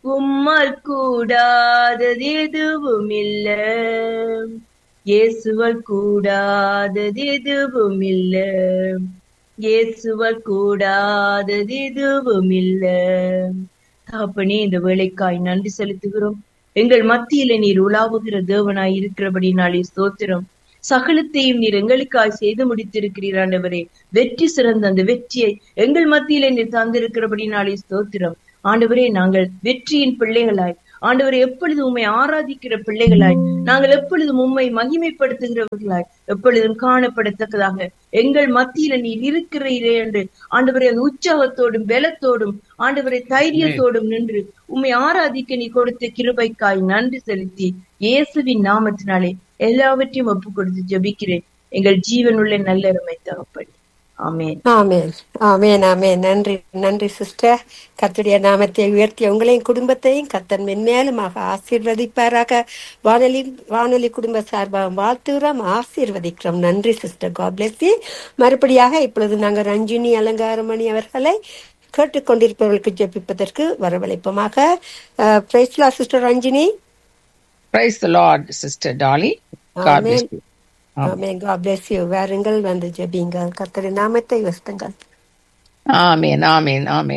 உம்மால் கூடாதது எதுவும் இல்ல, இயேசுவால் கூடாதது எதுவும் இல்ல, இயேசுவால் கூடாதது எதுவும் இல்ல. தகப்பனே, இந்த வேளைக்காய் நன்றி செலுத்துகிறோம். எங்கள் மத்தியில நீர் உலாவுகிற தேவனாய் இருக்கிறபடினாலே ஸ்தோத்திரம். சகலத்தையும் நீர் எங்களுக்காய் செய்து முடித்திருக்கிறீர் ஆண்டவரே. வெற்றி சிறந்த அந்த வெற்றியை எங்கள் மத்தியிலே நீர் தந்திருக்கிறபடினாலே ஸ்தோத்திரம். ஆண்டவரே, நாங்கள் வெற்றியின் பிள்ளைகளாய், ஆண்டவரை எப்பொழுது உம்மை ஆராதிக்கிற பிள்ளைகளாய், நாங்கள் எப்பொழுதும் உம்மை மகிமைப்படுத்துகிறவர்களாய் எப்பொழுதும் காணப்படத்தக்கதாக எங்கள் மத்தியில நீர் இருக்கிறீரே என்று ஆண்டவரை அந்த உற்சாகத்தோடும் பலத்தோடும் ஆண்டவரை தைரியத்தோடும் நின்று உம்மை ஆராதிக்க நீ கொடுத்த கிருபைக்காய் நன்றி செலுத்தி இயேசுவின் நாமத்தினாலே எல்லாவற்றையும் ஒப்பு கொடுத்து ஜெபிக்கிறேன் எங்கள் ஜீவனுள்ள நல்லருமை தகப்பனே. ஆமென். ஆமென், ஆமென், ஆமென். நன்றி, நன்றி சிஸ்டர். கர்த்தருடைய நாமத்தை உயர்த்தி உங்களையும் குடும்பத்தையும் கர்த்தர் மென்மேலுமாக ஆசீர்வதிப்பாராக. வானொலி குடும்ப சார்பாக வாழ்த்துகிறோம், ஆசீர்வதிக்கிறோம். நன்றி சிஸ்டர். God bless you. மறுபடியாக இப்பொழுது நாங்கள் ரஞ்சினி அலங்காரமணி அவர்களை கேட்டுக்கொண்டிருப்பவர்களுக்கு ஜெபிப்பதற்கு வரவழைப்போமாக. Praise the Lord sister Ranjini. Praise the Lord, Sister Dolly. God bless amen, you. Amen. Amen. God bless you. வாருங்கள், வந்து ஜெபிங்கள். கர்த்தருடைய நாமத்தை உயர்த்துங்கள். Amen, amen, amen.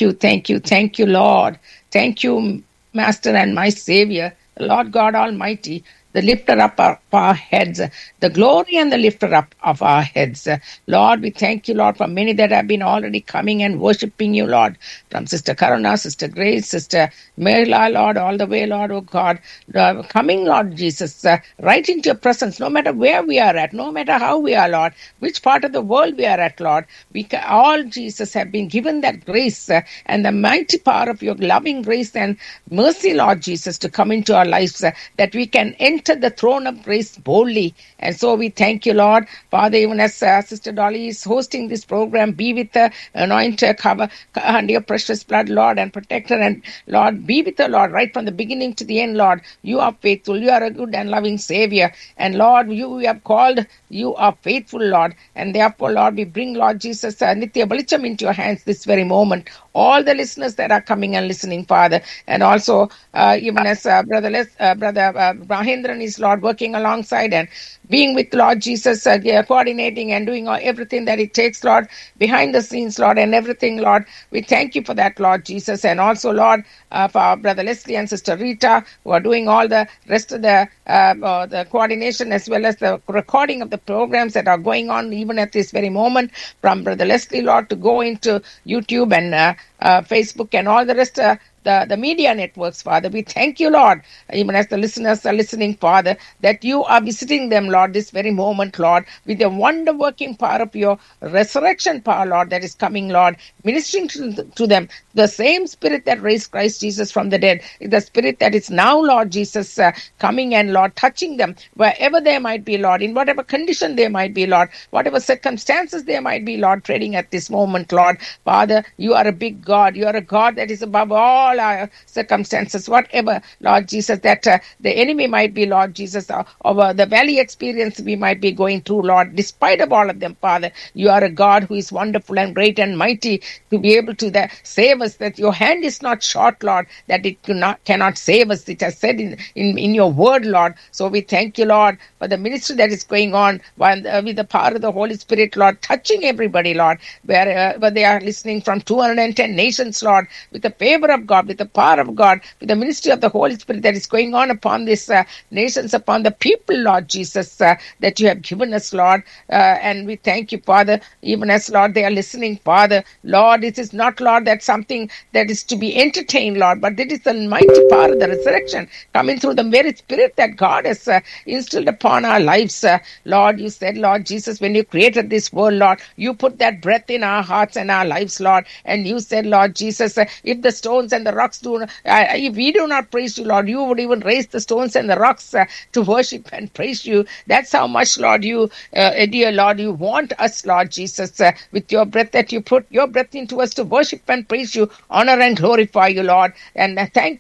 Thank you, Lord. Thank you, Master and my Savior, the Lord God Almighty, the lifter up of our heads, the glory and the lifter up of our heads. Lord, we thank you, Lord, for many that have been already coming and worshiping you, Lord, from Sister Karuna, Sister Grace, Sister Merla, Lord, all the way, Lord, oh God, coming, Lord Jesus, right into your presence, no matter where we are at, no matter how we are, Lord, which part of the world we are at, Lord, all, Jesus, have been given that grace and the mighty power of your loving grace and mercy, Lord Jesus, to come into our lives, that we can enter the throne of grace boldly. And so we thank you, Lord. Father, even as Sister Dolly is hosting this program, be with her, anoint her, cover under your precious blood, Lord, and protect her. And Lord, be with her, Lord, right from the beginning to the end, Lord. You are faithful. You are a good and loving Savior. And Lord, you have called. You are faithful, Lord. And therefore, Lord, we bring, Lord Jesus, Nithya Balicham into your hands this very moment. All the listeners that are coming and listening, Father. And also, even as Brother Mahendran is, Lord, working alongside and being with Lord Jesus, coordinating and doing everything that it takes, Lord, behind the scenes, Lord, and everything, Lord. We thank you for that, Lord Jesus. And also, Lord, for our Brother Leslie and Sister Rita, who are doing all the rest of the coordination as well as the recording of the programs that are going on even at this very moment, from Brother Leslie, Lord, to go into YouTube and Facebook and all the rest the media networks, Father. We thank you, Lord, even as the listeners are listening, Father, that you are visiting them, Lord, this very moment, Lord, with the wonder-working power of your resurrection power, Lord, that is coming, Lord, ministering to them. The same Spirit that raised Christ Jesus from the dead is the Spirit that is now, Lord Jesus, coming and, Lord, touching them wherever they might be, Lord, in whatever condition they might be, Lord, whatever circumstances they might be, Lord, treading at this moment, Lord. Father, you are a big God. You are a God that is above all our circumstances, whatever, Lord Jesus, that the enemy might be, Lord Jesus, over the valley experience we might be going through, Lord, despite of all of them, Father, you are a God who is wonderful and great and mighty to be able to save us, that your hand is not short, Lord, that it cannot save us. It has said in your word, Lord. So we thank you, Lord, for the ministry that is going on with the power of the Holy Spirit, Lord, touching everybody, Lord, wherever they are listening from 210 nations, Lord, with the favor of God, with the power of God, with the ministry of the Holy Spirit that is going on upon these nations, upon the people, Lord Jesus, that you have given us, Lord. And we thank you, Father, even as, Lord, they are listening, Father. Lord, it is not, Lord, that something that is to be entertained, Lord, but it is the mighty power of the resurrection coming through the very Spirit that God has instilled upon our lives. Lord, you said, Lord Jesus, when you created this world, Lord, you put that breath in our hearts and our lives, Lord. And you said, Lord Jesus, if the stones and the rocks if we do not praise you, Lord, you would even raise the stones and the rocks to worship and praise you. That's how much, Lord, you, dear Lord, you want us, Lord Jesus, with your breath, that you put your breath into us to worship and praise you, honor and glorify you, Lord. And thank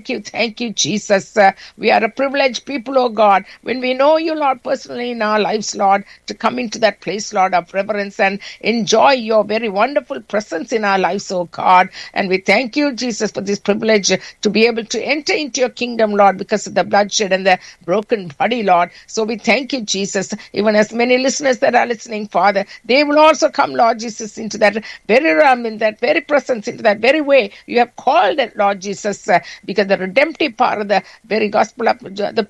you, Jesus. We are a privileged people, oh God, when we know you, Lord, personally in our lives, Lord, to come into that place, Lord, of reverence and enjoy your very wonderful presence in our lives, oh God. And we thank you, Jesus, for for this privilege to be able to enter into your kingdom, Lord, because of the bloodshed and the broken body, Lord. So we thank you, Jesus. Even as many listeners that are listening, Father, they will also come, Lord Jesus, into that very realm, in that very presence, into that very way you have called it, Lord Jesus, because the redemptive part of the very gospel of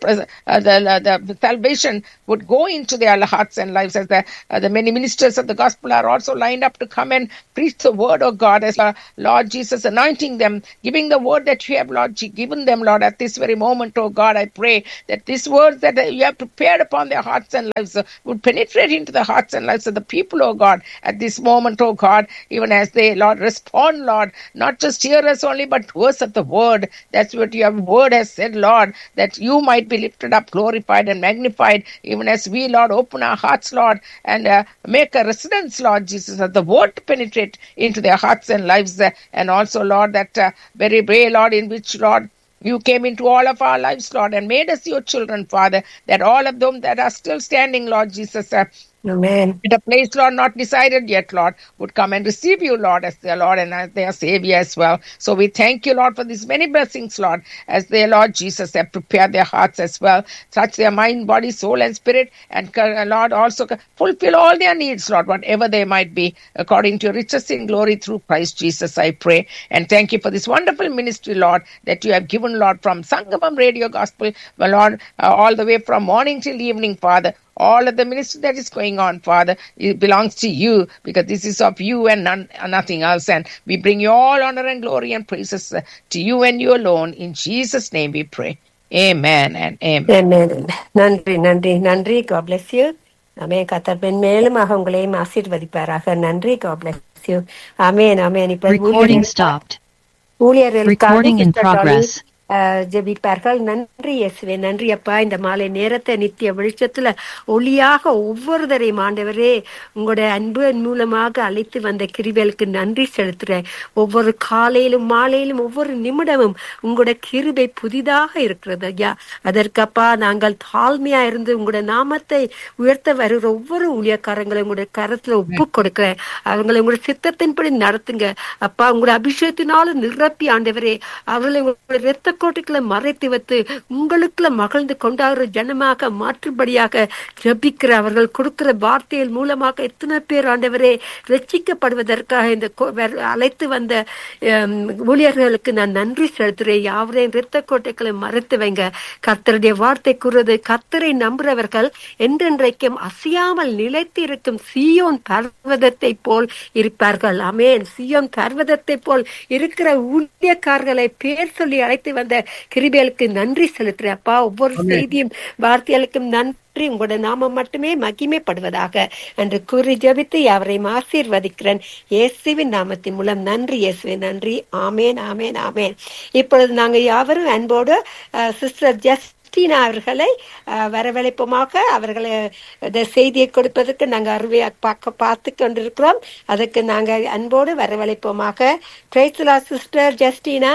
the salvation would go into their hearts and lives, as the many ministers of the gospel are also lined up to come and preach the word of God, as Lord Jesus, anointing them, giving the word that you have, Lord, given them, Lord, at this very moment, oh God. I pray that these words that you have prepared upon their hearts and lives would penetrate into the hearts and lives of the people, oh God, at this moment, oh God, even as they, Lord, respond, Lord, not just hear us only, but doers of the word. That's what your word has said, Lord, that you might be lifted up, glorified, and magnified, even as we, Lord, open our hearts, Lord, and make a residence, Lord Jesus, of the word to penetrate into their hearts and lives, and also, Lord, that very way, Lord, in which, Lord, you came into all of our lives, Lord, and made us your children, Father, that all of them that are still standing, Lord Jesus, Amen. at a place, Lord, not decided yet, Lord, would come and receive you, Lord, as their Lord and as their Savior as well. So we thank you, Lord, for these many blessings, Lord, as their Lord Jesus have prepared their hearts as well. Touch their mind, body, soul, and spirit, and Lord, also fulfill all their needs, Lord, whatever they might be, according to your riches in glory through Christ Jesus, I pray. And thank you for this wonderful ministry, Lord, that you have given, Lord, from Sangamam Radio Gospel, well, Lord, all the way from morning till evening, Father. All of the ministry that is going on, Father, it belongs to you, because this is of you and nothing else. And we bring you all honor and glory and praises to you and you alone. In Jesus' name we pray. Amen and amen. Amen. நன்றி நன்றி நன்றி. God bless you. ஆமென். கர்த்தர் மேலும் உங்களையும் ஆசீர்வதிப்பாராக. நன்றி. God bless you. ஆமென் ஆமென். இப்ப Recording stopped. ஊழியர்களுக்காக Recording in progress. ஜெபிப்பார்கள். நன்றி இயேசுவே, நன்றி அப்பா. இந்த மாலை நேரத்தை நித்திய வெளிச்சத்துல ஒளியாக ஒவ்வொருவரையும் ஆண்டவரே உங்களுடைய அன்பு மூலமாக அழைத்து வந்த கிருபைகளுக்கு நன்றி செலுத்துறேன். ஒவ்வொரு காலையிலும் மாலையிலும் ஒவ்வொரு நிமிடமும் உங்களுடைய கிருபை புதிதாக இருக்கிறது ஐயா. அதற்கப்பா நாங்கள் தாழ்மையா இருந்து உங்களுடைய நாமத்தை உயர்த்த வருகிற ஒவ்வொரு ஊழியக்காரங்களை உங்களுடைய கரத்துல ஒப்பு கொடுக்கிறேன். அவங்களை உங்களுடைய சித்தத்தின்படி நடத்துங்க அப்பா. உங்களுடைய அபிஷேகத்தினாலும் நிரப்பி ஆண்டவரே அவர்களை உங்களுடைய இரத்த கோட்டைகளை மறைத்து வைத்து உங்களுக்குள்ள மகிழ்ந்து கொண்டாடுற ஜனமாக மாற்றும்படியாக ஜெபிக்கிற அவர்கள் கொடுக்கிற வார்த்தைகள் மூலமாக எத்தனை பேர் ஆண்டவரே ரட்சிக்கப்படுவதற்காக இந்த அழைத்து வந்த ஊழியர்களுக்கு நான் நன்றி செலுத்துறேன். யாவரையும் இரத்த கோட்டைகளை மறைத்து வைங்க. கர்த்தருடைய வார்த்தை கூறுவது, கர்த்தரை நம்புறவர்கள் என்றென்றைக்கும் அசையாமல் நிலைத்து இருக்கும் சீயோன் பர்வதத்தை போல் இருப்பார்கள். ஆமென். சீயோன் பர்வதத்தை போல் இருக்கிற ஊழியக்காரர்களை பேர் சொல்லி அழைத்து வந்த கிருபைகளுக்கு நன்றி செலுத்துறேன் அப்பா. ஒவ்வொரு செய்தியும் வார்த்தைகளுக்கும் நன்றி. உங்களுடைய நாமம் மட்டுமே மகிமைப்படுவதாக என்று கூறி ஜெபித்து யாவரையும் ஆசீர்வதிக்கிறேன் இயேசுவின் நாமத்தின் மூலம். நன்றி இயேசுவே, நன்றி. ஆமேன் ஆமேன் ஆமேன். இப்பொழுது நாங்கள் யாவரும் அன்போடு சிஸ்டர் ஜஸ்டினா அவர்களை வரவழைப்போமாக. அவர்களை செய்தியை கொடுப்பதற்கு நாங்கள் அருமையாக பார்த்து கொண்டிருக்கிறோம். அதுக்கு நாங்கள் அன்போடு வரவழைப்போமாக. Praise the Lord sister Justina.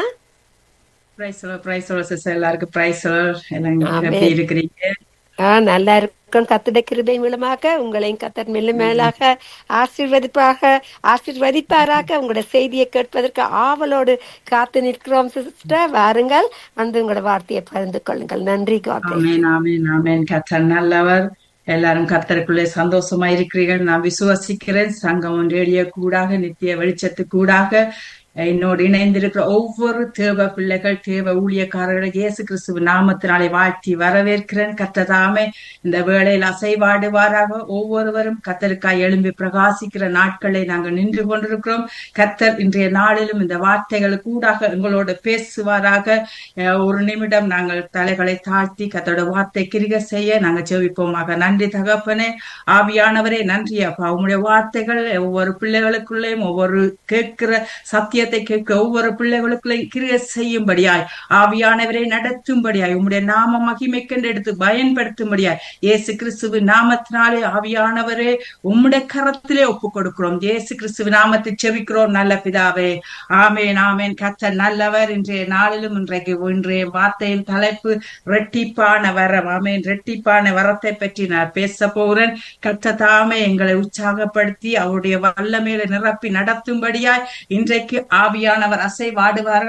எல்லாருக்கும் எப்படி இருக்கிறீங்க? நல்லா இருக்கும். கர்த்தருடைய கிருபை மூலமாக உங்களையும் கர்த்தர் மேலும் மேலாக ஆசீர்வதிப்பாராக. உங்களோட செய்தியை கேட்பதற்கு ஆவலோடு காத்து நிற்கிறோம் சிஸ்டர். வாருங்கள், வந்து உங்களோட வார்த்தையை பகிர்ந்து கொள்ளுங்கள். நன்றி. கர்த்தர் நல்லவர். எல்லாரும் கர்த்தருக்குள்ளே சந்தோஷமா இருக்கிறீர்கள் நான் விசுவாசிக்கிறேன். சங்கமம் ரேடியோ கூடாக, நித்திய வெளிச்சத்து கூடாக என்னோடு இணைந்திருக்கிற ஒவ்வொரு தேவ பிள்ளைகள், தேவ ஊழியக்காரர்களை இயேசு கிறிஸ்துவ நாமத்தினாலே வாழ்த்தி வரவேற்கிறேன். கர்த்தர் தாமே இந்த வேளையில் அசைவாடுவாராக. ஒவ்வொருவரும் கர்த்தருக்காய் எழும்பி பிரகாசிக்கிற நாட்களை நாங்கள் நின்று கொண்டிருக்கிறோம். கர்த்தர் இன்றைய நாளிலும் இந்த வார்த்தைகள் கூடாக எங்களோடு பேசுவாராக. ஒரு நிமிடம் நாங்கள் தலைகளை தாழ்த்தி கர்த்தரோட வார்த்தை கிரிக செய்ய நாங்கள் ஜெபிப்போமாக. நன்றி தகப்பனே, ஆவியானவரே, நன்றி அப்பா. உங்களுடைய வார்த்தைகள் ஒவ்வொரு பிள்ளைகளுக்குள்ளேயும் ஒவ்வொரு கேட்கிற சத்திய கேட்க ஒவ்வொரு பிள்ளைகளுக்குள்ளே கிரியை செய்யும்படியாய், ஆவியானவரை நடத்தும்படியாய், உம்முடைய நாம மகிமைக்கென்று எடுத்து பயன்படுத்தும்படியாய் இயேசு கிறிஸ்துவ நாமத்தினாலே ஆவியானவரே உம்முடைய கரத்திலே ஒப்பு கொடுக்கிறோம். இயேசு கிறிஸ்துவ நாமத்தை செபிக்கிறோம் நல்ல பிதாவே. ஆமேன் ஆமேன். கர்த்தர் நல்லவர். இன்றைய நாளிலும் இன்றைய வார்த்தையின் தலைப்பு இரட்டிப்பான வரம். ஆமேன். இரட்டிப்பான வரத்தை பற்றி நான் பேச போகிறேன். கர்த்தர் தாமே எங்களை உற்சாகப்படுத்தி அவருடைய வல்லமையில நிரப்பி நடத்தும்படியாய் இன்றைக்கு ஆவியானவர் அசைவாடுவார்கள்.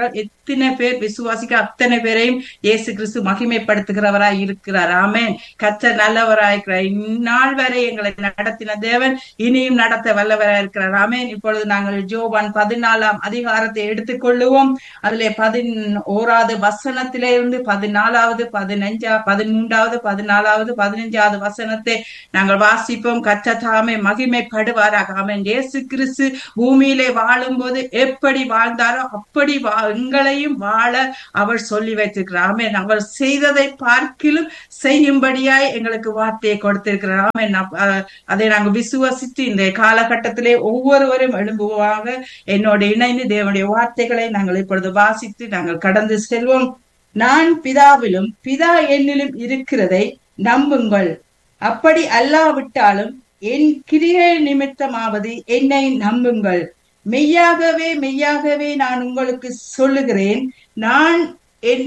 அத்தனை பேர் விசுவாசிக்க அத்தனை பேரையும் இயேசு கிறிஸ்து மகிமைப்படுத்துகிறவராய் இருக்கிறார். ஆமென். கர்த்தர் நல்லவராயிருக்கிறார். இந்நாள் வரை எங்களை நடத்தின தேவன் இனியும் நடத்த வல்லவராய் இருக்கிறார். ஆமென். இப்பொழுது நாங்கள் யோவான் 14ஆம் அதிகாரத்தை எடுத்துக்கொள்ளுவோம். அதிலே 11வது வசனத்திலிருந்து 14வது 13வது 14வது 15வது வசனத்தை நாங்கள் வாசிப்போம். கர்த்தர் தாமே மகிமைப்படுவாராக. ஆமென். இயேசு கிறிஸ்து பூமியிலே வாழும் போது எப்படி வாழ்ந்தாரோ அப்படி எங்களையும் வாழ அவர் சொல்லி வைத்திருக்கிறார். ஆமென். அவர் செய்ததை பார்க்கிலும் செய்யும்படியாய் எங்களுக்கு வார்த்தையை கொடுத்திருக்கிறார். ஆமென். அதை நாங்கள் விசுவாசித்து இந்த காலகட்டத்திலே ஒவ்வொருவரும் எழும்புவாக என்னோட இணைந்து தேவனுடைய வார்த்தைகளை நாங்கள் இப்பொழுது வாசித்து நாங்கள் கடந்து செல்வோம். நான் பிதாவிலும் பிதா என்னிலும் இருக்கிறதை நம்புங்கள். அப்படி அல்லாவிட்டாலும் என் கிரியை நிமித்தமாவது என்னை நம்புங்கள். மெய்யாகவே மெய்யாகவே நான் உங்களுக்கு சொல்லுகிறேன், நான் என்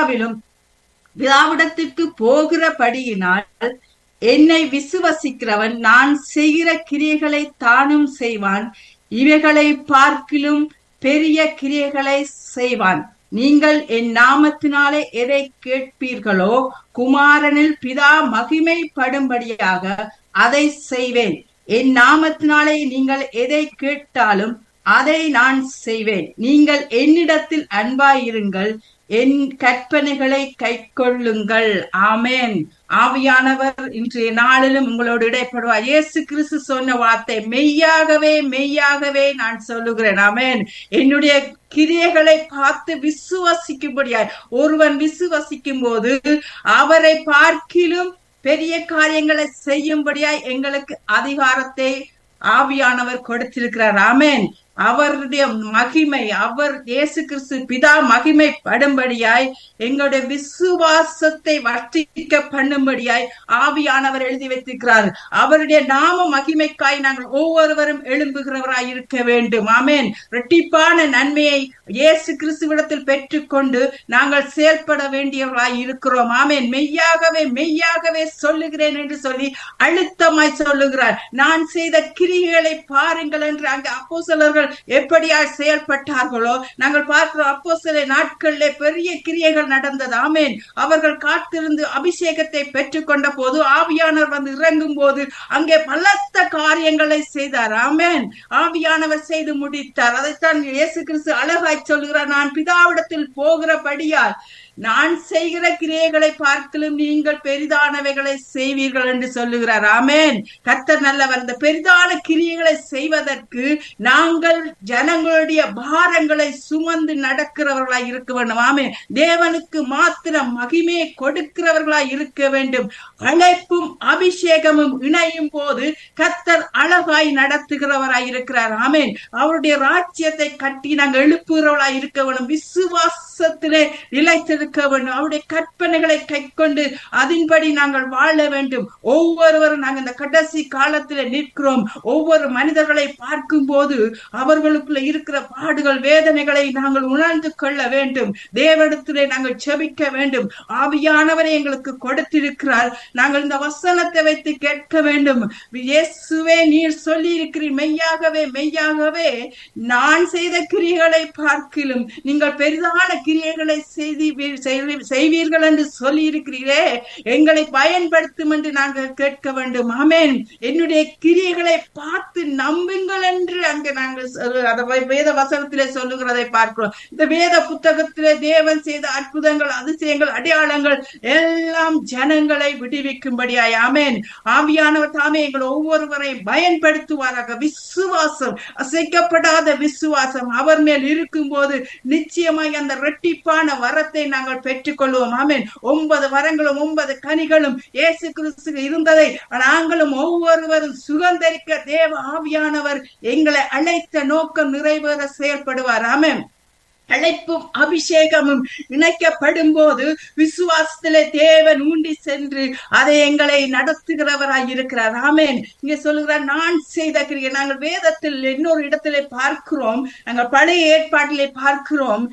பிதாவிடத்திற்கு போகிறபடியினால் என்னை விசுவசிக்கிறவன் நான் செய்கிற கிரியைகளை தானும் செய்வான், இவைகளை பார்க்கிலும் பெரிய கிரியைகளை செய்வான். நீங்கள் என் நாமத்தினாலே எதை கேட்பீர்களோ குமாரனில் பிதா மகிமைப்படும்படியாக அதை செய்வேன். என் நாமத்தினாலே நீங்கள் எதை கேட்டாலும் அதை நான் செய்வேன். நீங்கள் என்னிடத்தில் அன்பாயிருங்கள், என் கற்பனைகளை கைக்கொள்ளுங்கள். ஆமென். ஆவியானவர் இன்றைய நாளிலும் உங்களோடு இடைப்படுவார். இயேசு கிறிஸ்து சொன்ன வார்த்தை மெய்யாகவே மெய்யாகவே நான் சொல்லுகிறேன். ஆமென். என்னுடைய கிரியைகளை பார்த்து விசுவாசிக்கும்படியாய் ஒருவன் விசுவாசிக்கும் போது அவரை பார்க்கிலும் பெரிய காரியங்களை செய்யும்படியாய் எங்களுக்கு அதிகாரத்தை ஆவியானவர் கொடுத்திருக்கிறார். ஆமென். அவருடைய மகிமை, அவர் இயேசு கிறிஸ்து பிதா மகிமைப்படும்படியாய் எங்களுடைய விசுவாசத்தை வர்த்திக்க பண்ணும்படியாய் ஆவியானவர் எழுதி வைத்திருக்கிறார். அவருடைய நாம மகிமைக்காய் நாங்கள் ஒவ்வொருவரும் எழும்புகிறவராய் இருக்க வேண்டும். ஆமென். இரட்டிப்பான நன்மையை இயேசு கிறிஸ்துவிடத்தில் பெற்றுக்கொண்டு நாங்கள் செயல்பட வேண்டியவராய் இருக்கிறோம். ஆமென். மெய்யாகவே மெய்யாகவே சொல்லுகிறேன் என்று சொல்லி அழுத்தமாய் சொல்லுகிறார். நான் செய்த கிரியைகளை பாருங்கள் என்று அங்கு அப்போஸ்தலர்கள் எப்படியா செயல்பட்டார்களோ நாங்கள் பார்க்கிறோம். அப்போஸ்தல நாட்களிலே பெரிய கிரியைகள் நடந்தது. ஆமென். அவர்கள் காத்திருந்து அபிஷேகத்தை பெற்றுக் கொண்ட போது ஆவியானவர் வந்து இறங்கும் போது அங்கே பலத்த காரியங்களை செய்தார். ஆமென். ஆவியானவர் செய்து முடித்தார். அதைத்தான் இயேசு கிறிஸ்து அழகாய் சொல்கிறார், நான் பிதாவிடத்தில் போகிறபடியால் நான் செய்கிற கிரியைகளை பார்க்கலும் நீங்கள் பெரிதானவைகளை செய்வீர்கள் என்று சொல்லுகிறார். ஆமென். கர்த்தர் நல்லவர். இந்த பெரிதான கிரியைகளை செய்வதற்கு நாங்கள் ஜனங்களுடைய பாரங்களை சுமந்து நடக்கிறவர்களாய் இருக்க வேண்டும். ஆமென். தேவனுக்கு மாத்திரம் மகிமையை கொடுக்கிறவர்களாய் இருக்க வேண்டும். அழைப்பும் அபிஷேகமும் இணையும் போது கர்த்தர் அழகாய் நடத்துகிறவராய் இருக்கிறார். ஆமென். அவருடைய ராஜ்யத்தை கட்டி நாங்கள் எழுப்புகிறவர்களாய் இருக்க வேண்டும். விசுவாசத்திலே நிலைத்திருக்க வேண்டும். அவருடைய கற்பனைகளை கைக்கொண்டு அதன்படி நாங்கள் வாழ வேண்டும். ஒவ்வொருவரும் நாங்கள் இந்த கடைசி காலத்திலே நிற்கிறோம். ஒவ்வொரு மனிதர்களை பார்க்கும் போது அவர்களுக்குள்ள இருக்கிற பாடுகள் வேதனைகளை நாங்கள் உணர்ந்து கொள்ள வேண்டும். தேவனிடத்திலே நாங்கள் செபிக்க வேண்டும். ஆவியானவரை எங்களுக்கு கொடுத்திருக்கிறார். நாங்கள் இந்த வசனத்தை வைத்து கேட்க வேண்டும். இயேசுவே நீர் சொல்லி இருக்கிறீர், மெய்யாகவே மெய்யாகவே நான் செய்த கிரியைகளை பார்க்கிலும் நீங்கள் பெரிதான கிரியைகளை செய்வீர்கள் என்று சொல்லி இருக்கிறீரே, எங்களை பயன்படுத்தும் என்று நாங்கள் கேட்க வேண்டும். ஆமென். என்னுடைய கிரியைகளை பார்த்து நம்புங்கள் என்று அங்கு நாங்கள் வேத வசனத்திலே சொல்லுகிறதை பார்க்கிறோம். இந்த வேத புத்தகத்திலே தேவன் செய்த அற்புதங்கள், அதிசயங்கள், அடையாளங்கள் எல்லாம் ஜனங்களை விடுவிக்கும்படியாய். ஆமென். ஆவியானவர் தாமே எங்கள் ஒவ்வொருவரையும் பயன்படுத்துவாராக. விசுவாசம், அசைக்கப்படாத விசுவாசம் அவர் மேல் இருக்கும் போது நிச்சயமாய் அந்த இரட்டிப்பான வரத்தை நாங்கள் பெற்றுக் கொள்வோம். ஆமென். 9 வரங்களும் 9 கனிகளும் இயேசு கிறிஸ்து இருந்ததை நாங்களும் ஒவ்வொருவரும் சுகந்தரிக்க தேவ ஆவியானவர் எங்களை அழைத்த நோக்கம் நிறைவேற செயல்படுவார். ஆமென். அழைப்பும் அபிஷேகமும் இணைக்கப்படும் போது விசுவாசத்திலே தேவன் ஊண்டி சென்று அதை எங்களை நடத்துகிறவராய் இருக்கிறார். ஆமென். இங்க சொல்லுகிறார், நான் செய்த கிரியை. நாங்கள் வேதத்தில் இன்னொரு இடத்திலே பார்க்கிறோம். நாங்கள் பழைய ஏற்பாட்டிலே பார்க்கிறோம்.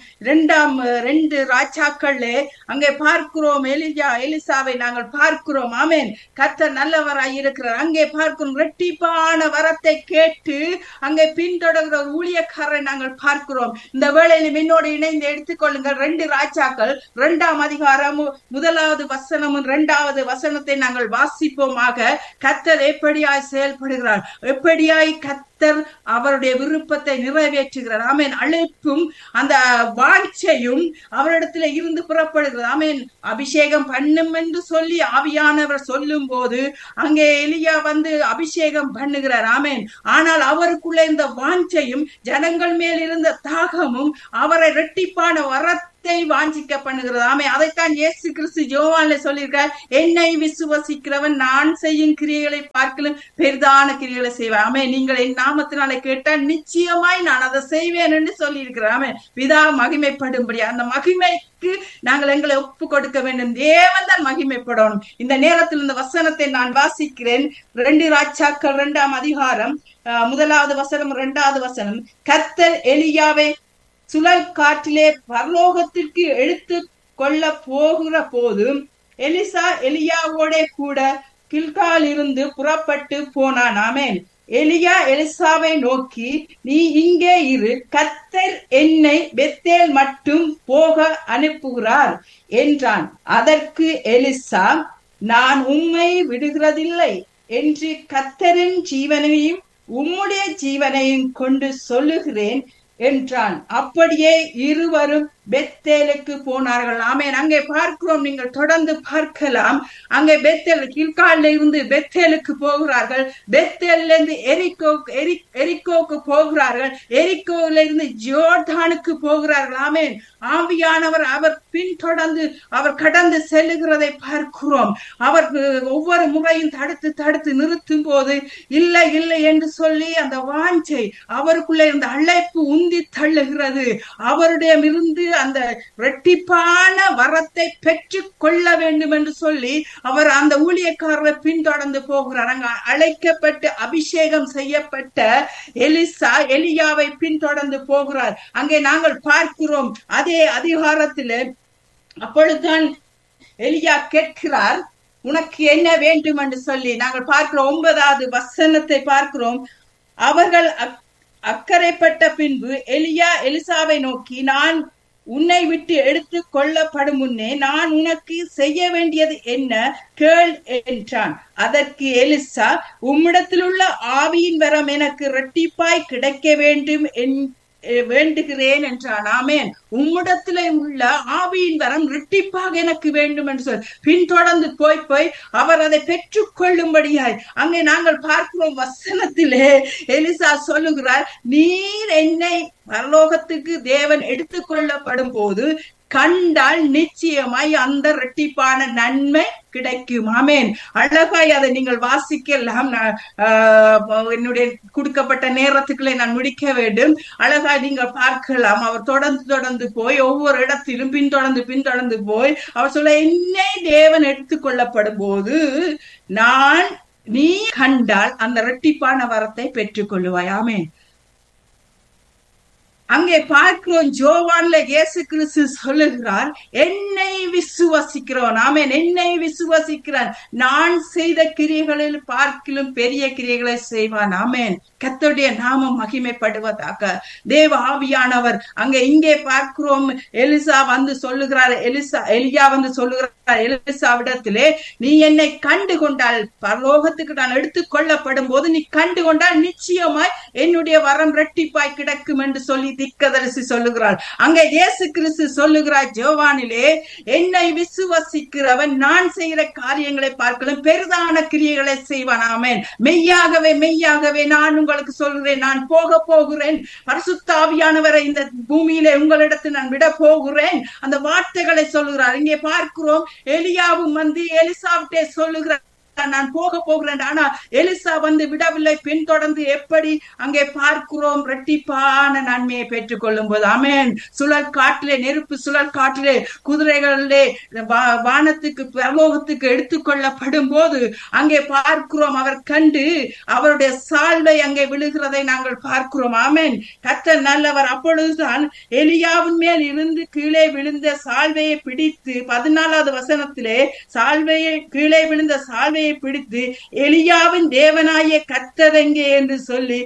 2 ராஜாக்களே அங்கே பார்க்கிறோம். எலிசாவை நாங்கள் பார்க்கிறோம். ஆமென். கர்த்தர் நல்லவராய் இருக்கிறார். அங்கே பார்க்கிறோம். இரட்டிப்பான வரத்தை கேட்டு அங்கே பின்தொடர்கிற ஊழியக்காரரை நாங்கள் பார்க்கிறோம். இந்த வேளையிலும் என்னோடு இணைந்து எடுத்துக்கொள்ளுங்கள். 2 ராஜாக்கள் 2ஆம் அதிகாரம் 1வது வசனமும் 2வது வசனத்தை நாங்கள் வாசிப்போமாக. கர்த்தர் எப்படியாய் செயல்படுகிறார், எப்படியாய் கர்த்தர் அவருடைய விருப்பத்தை நிறைவேற்றுகிறார். ஆமென். அழைப்பும் அந்த வாஞ்சையும் அவரிடத்துல இருந்து புறப்படுகிறது. ஆமென். அபிஷேகம் பண்ணும் என்று சொல்லி ஆவியானவர் சொல்லும் போது அங்கே எலியா வந்து அபிஷேகம் பண்ணுகிறார். ஆமென். ஆனால் அவருக்குள்ள இந்த வாஞ்சையும் ஜனங்கள் மேல் இருந்த தாகமும் அவரை இரட்டிப்பான வரத்தை வாஞ்சிக்க பண்ணுகிறது. ஆமே, அதைத்தான் இயேசு கிறிஸ்து யோவான்ல சொல்லியிருக்கார், என்னை விசுவசிக்கிறவன் நான் செய்யும் கிரியைகளை பார்க்கலும் பெரிதான கிரியைகளை செய்வேன். ஆமே, நீங்கள் என் நாமத்தினால கேட்டால் நிச்சயமாய் நான் அதை செய்வேன் என்று சொல்லி இருக்கிறேன். ஆமே, பிதா மகிமைப்படும்படி அந்த மகிமைக்கு நாங்கள் எங்களை ஒப்பு கொடுக்க வேண்டும். தேவன் தான் மகிமைப்படணும். இந்த நேரத்தில் இந்த வசனத்தை நான் வாசிக்கிறேன். 2 ராஜாக்கள் 2ஆம் அதிகாரம் 1வது வசனம் 2வது வசனம். கர்த்தர் எலியாவை சுழல் காற்றிலே பரலோகத்திற்கு எடுத்து கொள்ள போகிற போது எலிசா எலியாவோட கூட கில்கால் இருந்து புறப்பட்டு போனான். ஆமென். எலியா எலிசாவை நோக்கி, நீ இங்கே இரு, கர்த்தர் என்னை பெத்தேல் மட்டும் போக அனுப்புகிறார் என்றான். அதற்கு எலிசா, நான் உம்மை விடுகிறதில்லை என்று கர்த்தரின் ஜீவனையும் உம்முடைய ஜீவனையும் கொண்டு சொல்லுகிறேன் என்றான். அப்படியே இருவரும் பெத்தேலுக்கு போனார்கள். ஆமென். அங்கே பார்க்கிறோம், நீங்கள் தொடர்ந்து பார்க்கலாம். அங்கே பெத்தேல் கில்கால்ல இருந்து பெத்தேலுக்கு போகிறார்கள். பெத்தேல்ல இருந்து எரிக்கோக்கு போகிறார்கள். எரிக்கோல இருந்து ஜோர்தானுக்கு போகிறார்கள். ஆமென். ஆவியானவர் அவர் பின்தொடர்ந்து அவர் கடந்து செல்லுகிறதை பார்க்கிறோம். அவர் ஒவ்வொரு முறையும் தடுத்து தடுத்து நிறுத்தும் போது இல்லை இல்லை என்று சொல்லி அந்த வாஞ்சை அவருக்குள்ள இருந்த அழைப்பு உந்தி தள்ளுகிறது. அவருடைய இருந்து அந்த இரட்டிப்பான வரத்தை பெற்று கொள்ள வேண்டும் என்று சொல்லி அவர் அந்த ஊழியக்காரரை பின்தொடர்ந்து போகிறார். அங்க அழைக்கப்பட்டு அபிஷேகம் செய்யப்பட்ட எலிசா எலியாவை பின்தொடர்ந்து போகிறார். அங்கே நாங்கள் பார்க்கிறோம் அதே அதிகாரத்திலே அப்பொழுதுதான் எலியா கேட்கிறார், உனக்கு என்ன வேண்டும் என்று சொல்லி. நாங்கள் பார்க்கிறோம் 9வது வசனத்தை பார்க்கிறோம். அவர்கள் அக்கறைப்பட்ட பின்பு எலியா எலிசாவை நோக்கி, நான் உன்னை விட்டு எடுத்து கொள்ளப்படும் முன்னே நான் உனக்கு செய்ய வேண்டியது என்ன கேள் என்றான். அதற்கு எலிசா, உம்மிடத்தில் உள்ள ஆவியின் வரம் எனக்கு இரட்டிப்பாய் கிடைக்க வேண்டும் வேண்டுகிறேன் என்றான். ஆமென். உம்மிடத்திலே உள்ள ஆவியின் வரம் இரட்டிப்பாக எனக்கு வேண்டும் என்று சொல். பின்தொடர்ந்து போய் அவர் அதை பெற்றுக் கொள்ளும்படியாய் அங்கே நாங்கள் பார்க்கிறோம் வசனத்திலே எலிசா சொல்லுகிறார், நீர் என்னை பரலோகத்துக்கு தேவன் எடுத்துக்கொள்ளப்படும் போது கண்டால் நிச்சயமாய் அந்த இரட்டிப்பான நன்மை கிடைக்கும். ஆமென். அழகாய் அதை நீங்கள் வாசிக்கலாம். என்னுடைய கொடுக்கப்பட்ட நேரத்துக்குள்ளே நான் முடிக்க வேண்டும். அழகாய் நீங்கள் பார்க்கலாம். அவர் தொடர்ந்து போய் ஒவ்வொரு இடத்திலும் பின்தொடர்ந்து போய் அவர் சொல்ல, என்னை தேவன் எடுத்துக்கொள்ளப்படும் போது நீ கண்டால் அந்த இரட்டிப்பான வரத்தை பெற்றுக் கொள்ளுவாய். ஆமென். அங்கே பார்க்கிறோம் யோவான்ல இயேசு கிறிஸ்து சொல்லுகிறார், என்னை விசுவசிக்கிறவன். ஆமென். என்னை விசுவசிக்கிறான் நான் செய்த கிரியைகளில் பார்க்கிலும் பெரிய கிரியைகளை செய்வான். ஆமென். கர்த்தருடைய நாமம் மகிமைப்படுவதாக. தேவ ஆவியானவர் அங்கே இங்கே பார்க்கிறோம். எலியா வந்து சொல்லுகிறார் எலிசாவிடத்திலே, நீ என்னை கண்டு கொண்டால் பரலோகத்துக்கு நான் எடுத்துக் கொள்ளப்படும் போது நீ கண்டு கொண்டால் நிச்சயமாய் என்னுடைய வரம் இரட்டிப்பாய் கிடக்கும் என்று சொல்லி தீர்க்கதரிசி சொல்லுகிறார். அங்கே இயேசு கிறிஸ்து சொல்லுகிறார் யோவானிலே, என்னை விசுவசிக்கிறவன் நான் செய்கிற காரியங்களை பார்க்கலாம் பெரிதான கிரியைகளை செய்வான். ஆமென். மெய்யாகவே நான் உங்களுக்கு சொல்கிறேன், நான் போகிறேன், பரிசுத்த ஆவியானவரை இந்த பூமியிலே உங்களிடத்தில் நான் விட போகிறேன். அந்த வார்த்தைகளை சொல்லுகிறார். இங்கே பார்க்கிறோம் எலியாவும் வந்து எலிசாவிட்டே சொல்லுகிறார், நான் போகிறேன். ஆனா எலிசா வந்து விடவில்லை. பின்தொடர்ந்து எப்படி அங்கே பார்க்கிறோம் இரட்டிப்பான நன்மையை பெற்றுக் கொள்ளும் போது. ஆமென். நெருப்பு சுழல் காட்டிலே குதிரைகளிலே வானத்துக்கு பரலோகத்துக்கு எடுத்துக்கொள்ளப்படும் போது அங்கே பார்க்கிறோம் அவர் கண்டு அவருடைய சால்வை அங்கே விழுகிறதை நாங்கள் பார்க்கிறோம். ஆமென். கர்த்தர் நல்லவர். அப்பொழுதுதான் எலியாவின் மேல் இருந்து கீழே விழுந்த சால்வையை பிடித்து 14வது வசனத்திலே கீழே விழுந்த சால்வையை பிடித்து, எலியாவின் தேவனாய கர்த்தர் எங்கே என்று சொல்லி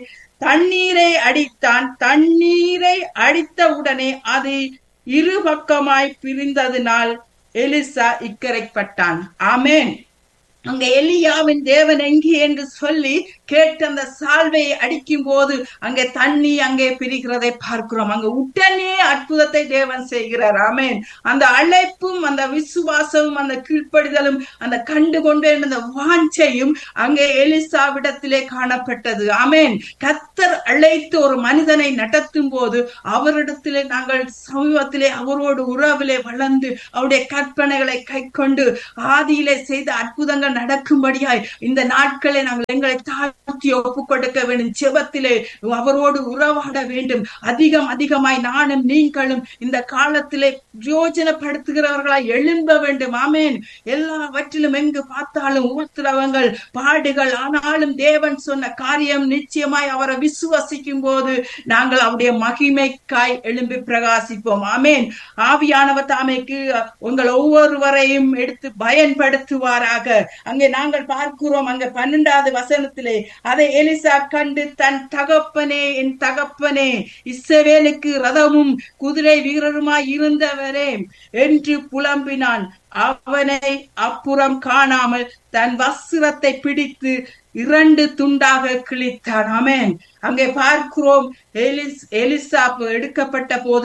தண்ணீரை அடித்தான். தண்ணீரை அடித்த உடனே அது இரு பக்கமாய் பிரிந்ததினால் எலிசா இக்கரைப்பட்டான். ஆமென். அங்க எலியாவின் தேவன் எங்கே என்று சொல்லி கேட்டு அந்த சால்வையை அடிக்கும் போது அங்கே தண்ணி அங்கே பிரிகிறதை பார்க்கிறோம். அங்க உடனே அற்புதத்தை தேவன் செய்கிறார். ஆமென். அந்த அழைப்பும் அந்த விசுவாசமும் அந்த கீழ்ப்படிதலும் அந்த கண்டுகொண்டேன் அந்த வாஞ்சையும் அங்கே எலிசாவிடத்திலே காணப்பட்டது. ஆமென். கர்த்தர் அழைத்து ஒரு மனிதனை நடத்தும் போது அவரிடத்திலே நாங்கள் சமூகத்திலே அவரோடு உறவிலே வளர்ந்து அவருடைய கற்பனைகளை கை கொண்டு ஆதியிலே செய்த அற்புதங்கள் நடக்கும்படியாய் இந்த நாட்களை நாங்கள் எங்களை தாழ்த்தி ஒப்புக் கொடுக்க வேண்டும். செபத்திலே அவரோடு உறவாட வேண்டும். அதிகமாய் நானும் நீங்களும் இந்த காலத்திலே பிரயோஜனப்படுத்துகிறவர்களாய் எழும்ப வேண்டும். ஆமென். எல்லாவற்றிலும் எங்கு பார்த்தாலும் உபத்திரவங்கள், பாடுகள், ஆனாலும் தேவன் சொன்ன காரியம் நிச்சயமாய் அவரை விசுவாசிக்கும் போது நாங்கள் அவருடைய மகிமைக்காய் எழும்பி பிரகாசிப்போம். ஆமென். ஆவியானவர் தாமைக்கு உங்கள் ஒவ்வொருவரையும் எடுத்து பயன்படுத்துவாராக. அங்கே நாங்கள் பார்க்கிறோம், அங்க 12வது வசனத்திலே அதை எலிசா கண்டு தன் தகப்பனே, என் தகப்பனே, இஸ்ரவேலுக்கு ரதமும் குதிரை வீரருமாய் இருந்தவரே என்று புலம்பினான். அவனை அப்புறம் காணாமல் தன் வஸ்திரத்தை பிடித்து 2 துண்டாக கிழித்தான். ஆமென். அங்கே பார்க்கிறோம், எலிசா எடுக்கப்பட்ட போது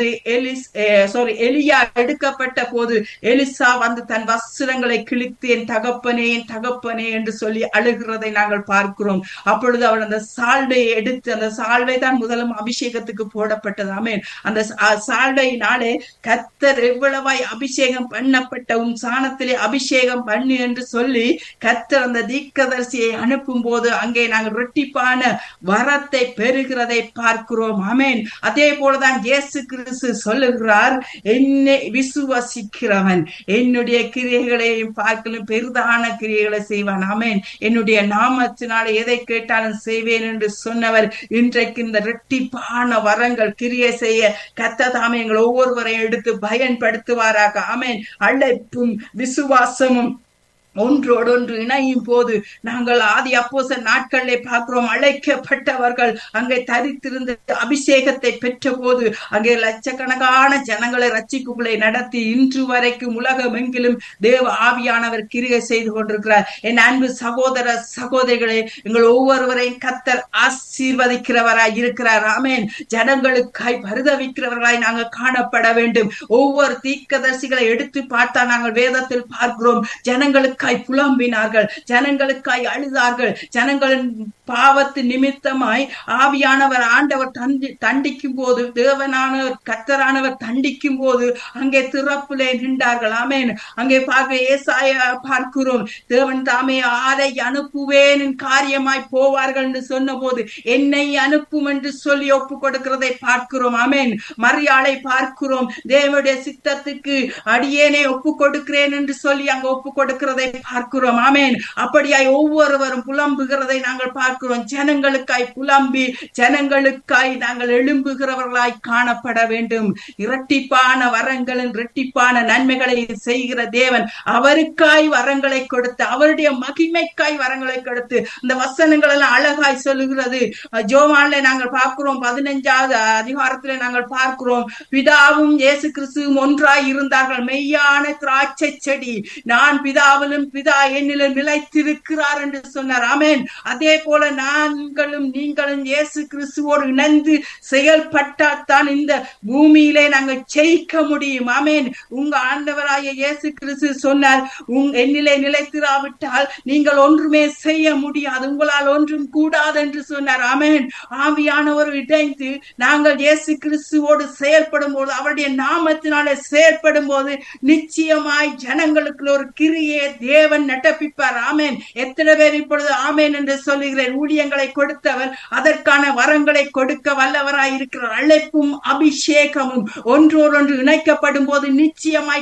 எலியா எடுக்கப்பட்ட போது எலிசா வந்து தன் வஸ்திரங்களை கிழித்து என் தகப்பனே, என் தகப்பனே என்று சொல்லி அழுகிறதை நாங்கள் பார்க்கிறோம். அப்பொழுது அவன் அந்த சால்வையை எடுத்து, அந்த சால்வை தான் முதலும் அபிஷேகத்துக்கு போடப்பட்டது. ஆமென். அந்த சால்வையினாலே கர்த்தர் எவ்வளவாய் அபிஷேகம் பண்ணப்பட்ட உன் சாணத்திலே அபிஷேகம் பண்ணு என்று சொல்லி கர்த்தர் அந்த தீர்க்கதரிசியை அனுப்பும் போது அங்கே நாங்கள் இரட்டிப்பான வரத்தை பெறுகிறதை பார்க்கிறோம். ஆமென். அதே போலதான் இயேசு கிறிஸ்து சொல்லுகிறார், என்னை விசுவாசிக்கிறவன் என்னுடைய கிரியைகளையும் பார்க்கலும் பெரிதான கிரியைகளை செய்வான். ஆமென். என்னுடைய நாமத்தினால எதை கேட்டாலும் செய்வேன் என்று சொன்னவர் இன்றைக்கு இந்த இரட்டிப்பான வரங்கள் கிரியை செய்ய கர்த்தர் தாமே எங்கள் ஒவ்வொருவரையும் எடுத்து பயன்படுத்துவாராக. ஆமென். அழைப்பும் விசுவாசமும் ஒன்றோடொன்று இணையும் போது நாங்கள் ஆதி அப்போஸ்தலர் நாட்களிலே பார்க்கிறோம், அழைக்கப்பட்டவர்கள் அங்கே தரித்திருந்த அபிஷேகத்தை பெற்ற போது அங்கே லட்சக்கணக்கான ஜனங்களை ரட்சிப்புகளை நடத்தி இன்று வரைக்கும் உலகம் எங்கிலும் தேவ ஆவியானவர் கிரியை செய்து கொண்டிருக்கிறார். என் அன்பு சகோதர சகோதரிகளே, எங்கள் ஒவ்வொருவரையும் கர்த்தர் ஆசீர்வதிக்கிறவராய் இருக்கிறார். ஆமென். ஜனங்களுக்காய் பரிதவிக்கிறவர்களாய் நாங்கள் காணப்பட வேண்டும். ஒவ்வொரு தீர்க்கதரிசிகளை எடுத்து பார்த்தா நாங்கள் வேதத்தில் பார்க்கிறோம், ஜனங்களுக்காய் புலம்பினார்கள், ஜனங்களுக்காய் அழுதார்கள். ஜனங்களின் பாவத்து நிமித்தமாய் ஆவியானவர் ஆண்டவர் தண்டிக்கும் போது, தேவனானவர் கர்த்தரானவர் தண்டிக்கும் போது அங்கே திறப்பிலே நின்றார்கள். ஆமென். அங்கே பார்க்க ஏசாயா பார்க்கிறோம், தேவன் தாமே ஆரை அனுப்புவேன் காரியமாய் போவார்கள் என்று சொன்ன போது என்னை அனுப்பும் என்று சொல்லி ஒப்பு கொடுக்கிறதை பார்க்கிறோம். ஆமென். மரியாளை பார்க்கிறோம், தேவனுடைய சித்தத்துக்கு அடியேனே ஒப்பு கொடுக்கிறேன் என்று சொல்லி அங்க ஒப்பு கொடுக்கிறதை பார்க்கிறோம். ஆமென். அப்படியாய் ஒவ்வொருவரும் புலம்புகிறதை நாங்கள் பார்க்கிறோம். ஜனங்களுக்காய் புலம்பி ஜனங்களுக்காய் நாங்கள் எழும்புகிறவர்களாய் காணப்பட வேண்டும். இரட்டிப்பான வரங்களின் இரட்டிப்பான நன்மைகளை செய்கிற தேவன் அவருக்காய் வரங்களை கொடுத்து, அவருடைய மகிமைக்காய் வரங்களை கொடுத்து, இந்த வசனங்கள் எல்லாம் அழகாய் சொல்லுகிறது. யோவான்ல நாங்கள் பார்க்கிறோம், 15வது அதிகாரத்திலே நாங்கள் பார்க்கிறோம், பிதாவும் இயேசு கிறிஸ்துவும் ஒன்றாய் இருந்தார்கள், மெய்யான திராட்சை செடி, நான் பிதாவிலும் பிதா என்னிலும் நிலைத்திருக்கிறார் என்று சொன்னார். ஆமென். அதே போல நாங்களும் நீங்களும் இயேசு கிறிஸ்துவோடு இணைந்து செயல்பட்டால் தான் இந்த பூமியிலே நாங்கள் ஜெயிக்க முடியும். ஆமென். உங்க ஆண்டவராய இயேசு கிறிஸ்து சொன்னார், என்னிலே நிலைத்திராவிட்டால் நீங்கள் ஒன்றுமே செய்ய முடியாது, உங்களால் ஒன்றும் கூடாது என்று சொன்னார். ஆமென். ஆவியானவர் இணைந்து நாங்கள் இயேசு கிறிஸ்துவோடு செயல்படும் போது, அவருடைய நாமத்தினாலே செயல்படும் போது நிச்சயமாய் ஜனங்களுக்கு ஒரு கிரியை தேவன் நடப்பிப்பார். ஆமென். எத்தனை பேர் இப்பொழுது ஆமென் என்று சொல்லுகிறேன்? ஊழியங்களை கொடுத்தவர் அதற்கான வரங்களை கொடுக்க வல்லவராய் இருக்கிறார். அழைப்பும் அபிஷேகமும் ஒன்றோடொன்று இணைக்கப்படும் போது நிச்சயமாய் கர்த்தர்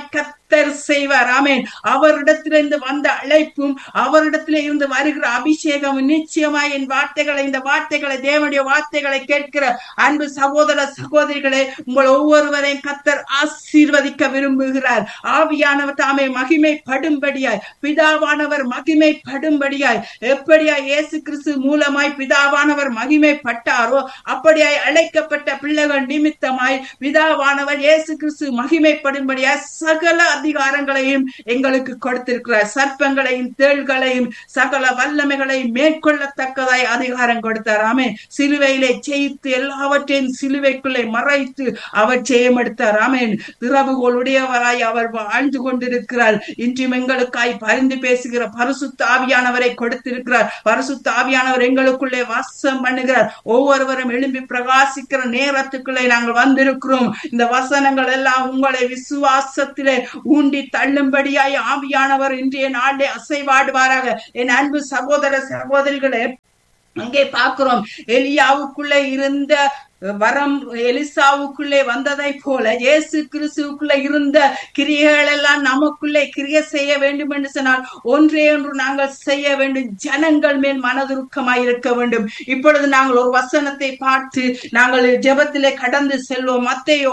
கர்த்தர் செய்வார். ஆமென். அவரிடத்திலிருந்து வந்த அழைப்பும் அவரிடத்திலே இருந்து வருகிற அபிஷேகம் நிச்சயமாய் என் வார்த்தைகளை, இந்த வார்த்தைகளை, தேவனுடைய வார்த்தைகளை கேட்கிற அன்பு சகோதர சகோதரிகளே, உங்கள் ஒவ்வொருவரையும் கர்த்தர் ஆசீர்வதிக்க விரும்புகிறார். ஆவியானவர் தாமே மகிமைப்படும்படியாய், பிதாவானவர் மகிமைப்படும்படியாய், எப்படியாய் இயேசு கிறிஸ்து மூலமாய் பிதாவானவர் மகிமைப்பட்டாரோ அப்படியாய் அழைக்கப்பட்ட பிள்ளைகள் நிமித்தமாய் பிதாவானவர் இயேசு கிறிஸ்து மகிமைப்படும்படியாய் சகல அதிகாரங்களையும் எங்களுக்கு கொடுத்திருக்கிறார். சர்ப்பங்களையும் தேள்களையும் சகல வல்லமைகளையும் மேற்கொள்ளத்தக்கதாய் அதிகாரம் கொடுத்தார். ஆமென். சிலுவையிலே ஜெயித்து எல்லாவற்றையும் சிலுவைக்குள்ளே மறைத்து அவர் ஜெயம் எடுத்தார். ஆமென். திறவுகளுடையவராய் அவர் வாழ்ந்து கொண்டிருக்கிறார். இன்றும் எங்களுக்காய் பரிந்து பேசுகிற பரிசுத்த ஆவியானவரை கொடுத்திருக்கிறார். பரிசுத்த ஆவியானவர் எங்களுக்குள்ளே வாசம் பண்ணுகிறார். ஒவ்வொருவரும் எழும்பி பிரகாசிக்கிற நேரத்துக்குள்ளே நாங்கள் வந்திருக்கிறோம். இந்த வசனங்கள் எல்லாம் உங்களை விசுவாசத்திலே ஊண்டி தள்ளும்படியாய் ஆவியானவர் இன்றைய நாளே அசைவாடுவாராக. என் அன்பு சகோதர சகோதரிகளே, அங்கே பார்க்கிறோம், எலியாவுக்குள்ளே இருந்த வரம் எலிசாவுக்குள்ளே வந்ததை போல இயேசு கிறிஸ்துவுக்குள்ளே இருந்த கிரியைகள் எல்லாம் நமக்குள்ளே கிரியை செய்ய வேண்டும் என்று சொன்னால் ஒன்றே ஒன்று நாங்கள் செய்ய வேண்டும், ஜனங்கள் மேல் மனதுருக்கமாய் இருக்க வேண்டும். இப்பொழுது நாங்கள் ஒரு வசனத்தை பார்த்து நாங்கள் ஜெபத்திலே கடந்து செல்வோம். மத்தேயு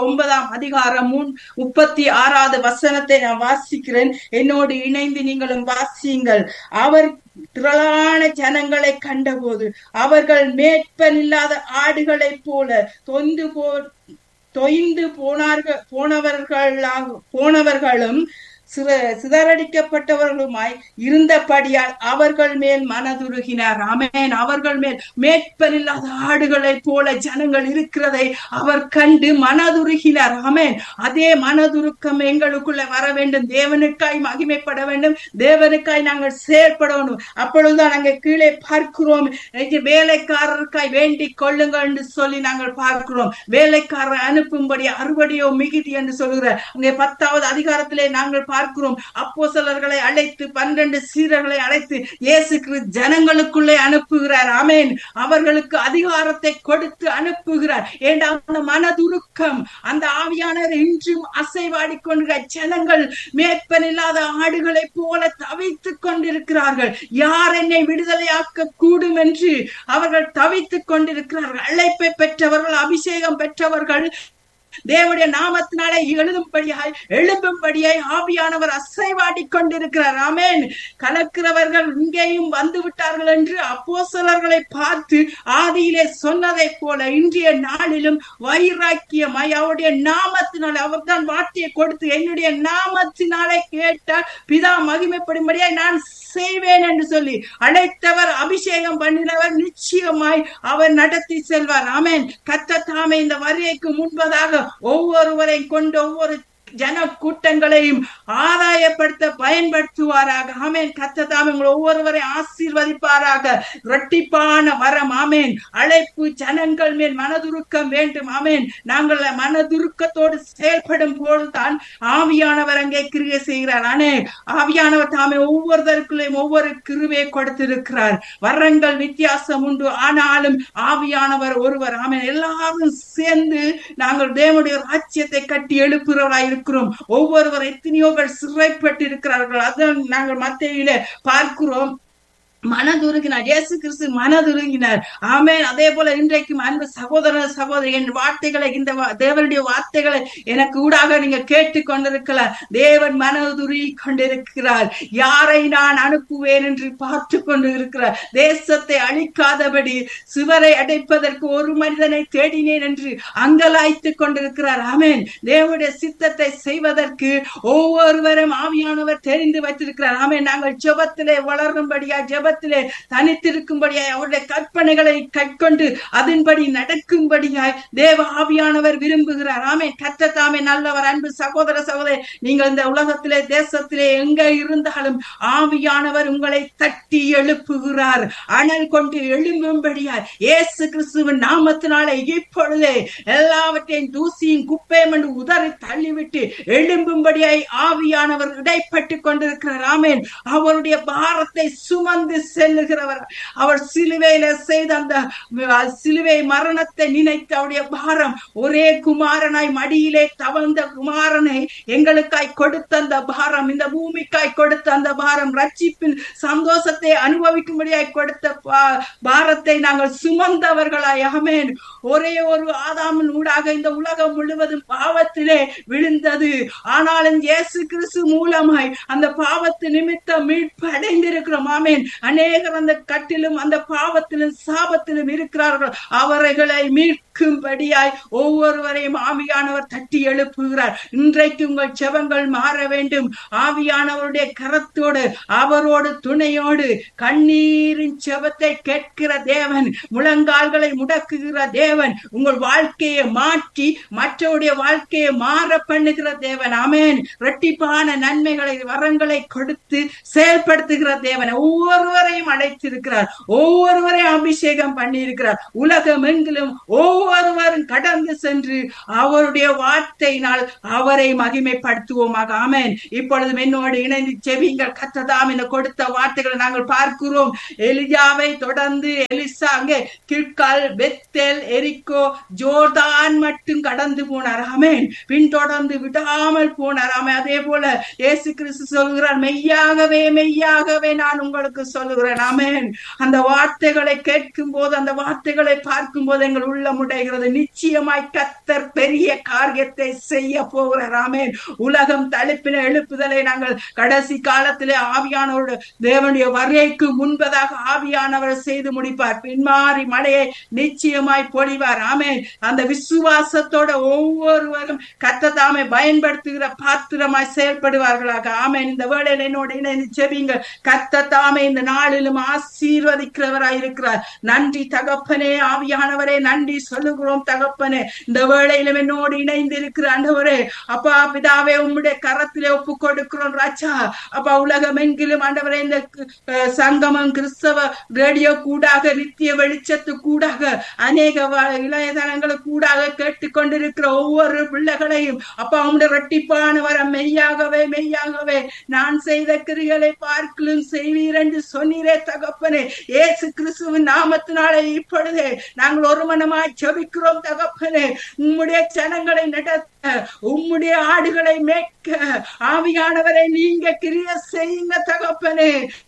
9:36 வசனத்தை நான் வாசிக்கிறேன். என்னோடு இணைந்து நீங்களும் வாசியுங்கள். அவர் திரளான ஜனங்களை கண்டபோது அவர்கள் மேய்ப்பன் இல்லாத ஆடுகளைப் போல தொய்ந்து போனவர்களும் சிதறடிக்கப்பட்டவர்களுமாய் இருந்தபடியால் அவர்கள் மேல் மனதுருகினார். ஆமென். அவர்கள் மேல் மேய்ப்பன் இல்லாத ஆடுகளைப் போல ஜனங்கள் இருக்கிறதை அவர் கண்டு மனதுருகினார். ஆமென். அதே மனதுருக்கம் எங்களுக்குள்ள வர வேண்டும். தேவனுக்காய் மகிமைப்பட வேண்டும். தேவனுக்காய் நாங்கள் செயற்படணும். அப்பொழுதுதான் நாங்கள் கீழே பார்க்கிறோம், வேலைக்காரருக்காய் வேண்டிக் கொள்ளுங்கள் என்று சொல்லி நாங்கள் பார்க்கிறோம். வேலைக்காரர் அனுப்பும்படி அறுவடையோ மிகுதி என்று சொல்கிறார். அங்கே 10வது அதிகாரத்திலே நாங்கள் பார்க்கிறோம், அப்போஸ்தலர்களை அழைத்து 12 சீடர்களை அழைத்து இயேசு கிறிஸ்து ஜனங்களுக்குள்ளே அனுப்புகிறார். ஆமென். அவர்களுக்கு அதிகாரத்தை கொடுத்து அனுப்புகிறார். ஏண்டா அந்த மனதுருக்கம், அந்த ஆவியானவர் இன்றும் அசைவாடி கொண்ட ஜனங்கள் மேய்ப்பன் இல்லாத ஆடுகளை போல தவித்துக் கொண்டிருக்கிறார்கள். யார் என்னை விடுதலையாக்க கூடும் என்று அவர்கள் தவித்துக் கொண்டிருக்கிறார்கள். அழைப்பை பெற்றவர்கள், அபிஷேகம் பெற்றவர்கள் தேவனுடைய நாமத்தினாலே எழும்பும்படியாய் ஆவியானவர் அசைவாடி கொண்டிருக்கிறார். ஆமென். கலக்கிறவர்கள் இங்கேயும் வந்து விட்டார்கள் என்று அப்போஸ்தலர்களை பார்த்து ஆதியிலே சொன்னதை போல இன்றைய நாளிலும் வைராக்கியமாய் அவருடைய நாமத்தினாலே, அவர்தான் வார்த்தையை கொடுத்து என்னுடைய நாமத்தினாலே கேட்டால் பிதா மகிமைப்படும்படியாய் நான் செய்வேன் என்று சொல்லி அழைத்தவர், அபிஷேகம் பண்ணினவர் நிச்சயமாய் அவர் நடத்தி செல்வார். ஆமென். கர்த்தர் தாமே இந்த வருகைக்கு முன்பதாக ஒவ்வொருவரையும் கொண்டு ஒவ்வொரு ஜன கூட்டங்களையும் ஆதாயப்படுத்த பயன்படுத்துவாராக. ஆமென். கர்த்தர் தாமே உங்கள் ஒவ்வொருவரை ஆசீர்வதிப்பாராக. இரட்டிப்பான வரம். ஆமென். அழைப்பு ஜனங்கள் மேல் மனதுருக்கம் வேண்டும். ஆமென். நாங்கள் மனதுருக்கத்தோடு செயல்படும் போதுதான் ஆவியானவர் அங்கே கிரியை செய்கிறார். ஆவியானவர் தாமே ஒவ்வொருத்தருக்குள்ளேயும் ஒவ்வொரு கிருபையை கொடுத்திருக்கிறார். வரங்கள் வித்தியாசம் உண்டு, ஆனாலும் ஆவியானவர் ஒருவர். ஆமென். எல்லாரும் சேர்ந்து நாங்கள் தேவனுடைய ராஜ்யத்தை கட்டி எழுப்புகிறவராய் இருக்கிறோம். ஒவ்வொருவர் எத்தனையோ பேர் சிறைப்பட்டு இருக்கிறார்கள். அதான் நாங்கள் மத்தேயுவிலே பார்க்கிறோம். மனதுருகினார். இயேசு கிறிஸ்து மனதுருகினார். ஆமென். அதே போல இன்றைக்கும் அன்பு சகோதர சகோதரி, என் வார்த்தைகளை, இந்த தேவனுடைய வார்த்தைகளை எனக்கு ஊடாக நீங்க கேட்டுக் கொண்டிருக்கலாம். தேவன் மனதுருகி கொண்டிருக்கிறார். யாரை நான் அனுப்புவேன் என்று பார்த்து கொண்டு இருக்கிறார். தேசத்தை அழிக்காதபடி சுவரை அடைப்பதற்கு ஒரு மனிதனை தேடினேன் என்று அங்கலாய்த்து கொண்டிருக்கிறார். ஆமென். தேவனுடைய சித்தத்தை செய்வதற்கு ஒவ்வொருவரும் ஆவியானவர் தெரிந்து வைத்திருக்கிறார். ஆமென். நாங்கள் ஜெபத்திலே வளரும்படியா, தனித்திருக்கும்படியாய், அவருடைய கற்பனைகளை கைக்கொண்டு அதன்படி நடக்கும்படியாய் தேவ ஆவியானவர் விரும்புகிறார். ஆமென். கர்த்தர் தாமே நல்லவர். அன்பு சகோதர சகோதரி, நீங்கள் இந்த உலகத்திலே தேசத்திலே எங்க இருந்தாலும் ஆவியானவர் உங்களை தட்டி எழுப்புகிறார். அனல் கொண்டு எழும்பும்படியாய் இயேசு கிறிஸ்துவின் நாமத்தினாலே இப்பொழுதே எல்லாவற்றையும் தூசியும் குப்பையும் என்று உதறி தள்ளிவிட்டு எழும்பும்படியாய் ஆவியானவர் இடைப்பட்டு கொண்டிருக்கிறார். ஆமென். அவருடைய பாரத்தை சுமந்து செல்லுகிறவர். அவர் சிலுவையில செய்த அந்த சிலுவை மரணத்தை நினைத்து அவருடைய பாரம், ஒரே குமாரனாய் மடியிலே தவழ்ந்த குமாரனை எங்களுக்காய் கொடுத்த அந்த பாரம், இந்த பூமிக்காய் கொடுத்த அந்த பாரம், ரட்சிப்பின் சந்தோஷத்தை அனுபவிக்கும்படியாய் கொடுத்த பாரத்தை நாங்கள் சுமந்தவர்களாய். ஆமென். ஒரே ஒரு ஆதாமின் ஊடாக இந்த உலகம் முழுவதும் பாவத்திலே விழுந்தது. ஆனாலும் இயேசு கிறிஸ்து மூலமாய் அந்த பாவத்து நிமித்தம் மீட்பு அடைந்திருக்கிறோம். ஆமென். அநேகர் அந்த கட்டிலும் அந்த பாவத்திலும் சாபத்திலும் இருக்கிறார்கள். அவர்களை மீட்கும்படியாய் ஒவ்வொருவரையும் ஆவியானவர் தட்டி எழுப்புகிறார். இன்றைக்கு உங்கள் செபங்கள் மாற வேண்டும். ஆவியானவருடைய கரத்தோடு, அவரோடு துணையோடு, கண்ணீரின் செபத்தை கேட்கிற தேவன், முழங்கால்களை முடக்குகிற தேவன், உங்கள் வாழ்க்கையை மாற்றி மற்றவருடைய வாழ்க்கையை மாற பண்ணுகிற தேவன். ஆமென். இரட்டிப்பான நன்மைகளை, வரங்களை கொடுத்து செயல்படுத்துகிற தேவன் ஒவ்வொருவரையும் அழைத்திருக்கிறார். ஒவ்வொருவரையும் அபிஷேகம் பண்ணி இருக்கிறார். உலகம் எங்கிலும் ஒவ்வொருவரும் கடந்து சென்று அவருடைய வார்த்தையினால் அவரை மகிமைப்படுத்துவோமாக. ஆமென். இப்பொழுதும் என்னோடு இணைந்து செவிங்கள். கர்த்தர் என கொடுத்த வார்த்தைகளை நாங்கள் பார்க்கிறோம். எலியாவை தொடர்ந்து எலிசா அங்கே கில்கால், பெத்தேல், எரிகோ, ஜோர்தான் மட்டும் கடந்து போனார். ஆமென். பின்தொடர்ந்து விடாமல் போனார். ஆமென். அதே போல இயேசு கிறிஸ்து சொல்கிறார், மெய்யாகவே மெய்யாகவே நான் உங்களுக்கு சொல்லுகிறேன். ஆமென். அந்த வார்த்தைகளை கேட்கும் போது, அந்த வார்த்தைகளை பார்க்கும் போது எங்கள் உள்ளம் உடைகிறது. நிச்சயமாய் கர்த்தர் பெரிய காரியத்தை செய்ய போகிறார். ஆமென். உலகம் தழுப்பின எழுப்புதலை நாங்கள் கடைசி காலத்திலே ஆவியானவருடைய தேவனுடைய வருகைக்கு முன்பதாக ஆவியானவர் செய்து முடிப்பார். பின்மாறி மழையை நிச்சயமாய் பொழிவார். ஆமென். அந்த விசுவாசத்தோட ஒவ்வொருவரும் கர்த்தர் தாமே பயன்படுத்துகிற பாத்திரமாய் செயல்படுவார்களாக. ஆமென். இந்த வேளையில என்னோடு இணைந்து செபியுங்கள். கர்த்தர் தாமே இந்த நாளிலும் ஆசீர்வதிக்கிறவராய் இருக்கிறார். நன்றி தகப்பனே. ஆவியானவரே நன்றி சொல்லுகிறோம் தகப்பனே. இந்த வேளையிலும் என்னோடு இணைந்து இருக்கிற ஆண்டவரே, அப்பா பிதாவே, உம்முடைய கரத்திலே ஒப்பு கொடுக்கிறோம் ராஜா. அப்பா உலகம் எங்கிலும் ஆண்டவரே, இந்த சங்கமம் கிறிஸ்தவ ரேடியோ கூடாக, நித்திய வெளிச்சத்து கூடாக, அநேக இளையதனங்களுக்கு கூடாக கேட்டுக்கொண்டிருக்கிற ஒவ்வொரு பிள்ளைகளையும் அப்பா உம்முடைய இரட்டிப்பான வரம், மெய்யாகவே மெய்யாகவே நான் செய்த கிரிகளை பார்க்கலும் செய்வீர் என்று சொன்னீரே தகப்பனே. இயேசு கிறிஸ்துவின் நாமத்தினாலே இப்பொழுதே நாங்கள் ஒரு மனமாய் ஜெபிக்கிறோம் தகப்பனே. உம்முடைய ஜனங்களை நடத்த, உம்முடைய ஆடுகளை மேய்க்க ஆவியானவரை நீங்க கிரிய செய்யுங்க தகப்பனே.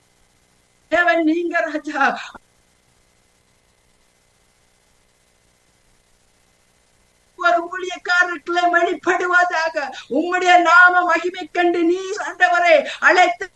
தேவன் நீங்க ராஜா. ஒரு ஊழியக்காரர்களை வெளிப்படுவதாக உம்முடைய நாம மகிமை கண்டு நீர் ஆண்டவரை அழைத்து